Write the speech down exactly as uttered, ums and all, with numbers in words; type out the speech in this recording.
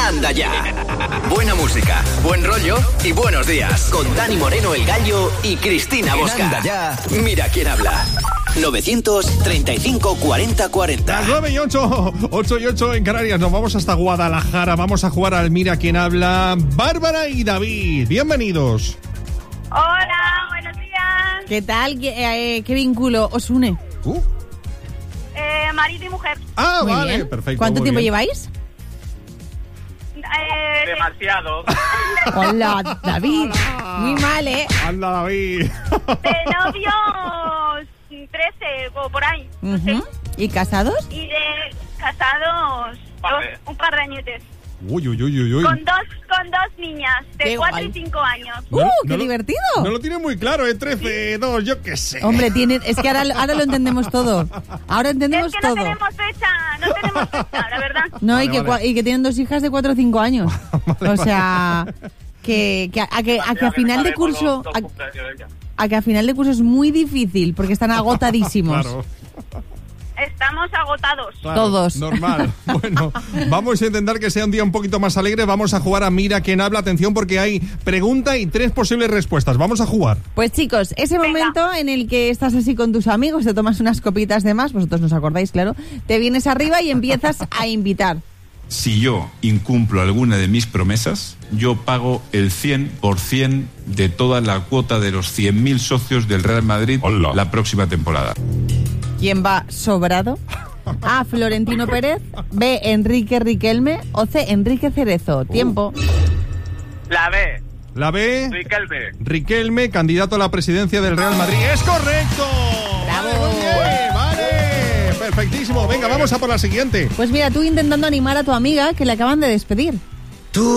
Anda Ya. Buena música, buen rollo y buenos días. Con Dani Moreno, El Gallo y Cristina Bosca. Anda Ya. Mira quién habla. novecientos treinta y cinco cuarenta cuarenta. Las nueve y ocho, ocho y ocho en Canarias. Nos vamos hasta Guadalajara. Vamos a jugar al Mira quién habla. Bárbara y David, bienvenidos. Hola, buenos días. ¿Qué tal? ¿Qué, eh, qué vínculo os une? Uh. Eh, marido y mujer. Ah, Muy vale, bien. perfecto. ¿Cuánto muy tiempo bien. lleváis? Eh, Demasiado. Hola, David. Muy mal, ¿eh? Anda, David. de novios trece o por ahí. No sé. Uh-huh. ¿Y casados? Y de casados dos, un par de añetes. Uy, uy, uy, uy, uy. Con dos, con dos niñas de Qué cuatro guay. y cinco años. ¡Uh, No, qué no lo- divertido! No lo tiene muy claro, ¿eh? trece, dos, yo qué sé. Hombre, tiene, es que ahora, ahora lo entendemos todo. Ahora entendemos Es que no todo. tenemos fecha, no tenemos fecha, la verdad. No, Vale, y, que, vale. cua- y que tienen dos hijas de cuatro o cinco años. O sea, que, que, a, a que, a que a final de curso... A, a que a final de curso es muy difícil porque están agotadísimos. Claro, Estamos agotados. claro, Todos. Normal. Bueno, vamos a intentar que sea un día un poquito más alegre. Vamos a jugar a Mira quién habla. Atención porque hay pregunta y tres posibles respuestas. Vamos a jugar. Pues chicos, ese Venga. momento en el que estás así con tus amigos, te tomas unas copitas de más, vosotros no os acordáis, claro, te vienes arriba y empiezas a invitar. Si yo incumplo alguna de mis promesas, yo pago el cien por ciento de toda la cuota de los cien mil socios del Real Madrid Hola. la próxima temporada. ¿Quién va sobrado? A, Florentino Pérez. B, Enrique Riquelme. O C, Enrique Cerezo. Tiempo. La B. La B, Riquelme. Riquelme, candidato a la presidencia del Real Madrid. ¡Es correcto! ¡Bravo! Vale, muy bien, vale. Perfectísimo. Venga, vamos a por la siguiente. Pues mira, tú intentando animar a tu amiga que le acaban de despedir.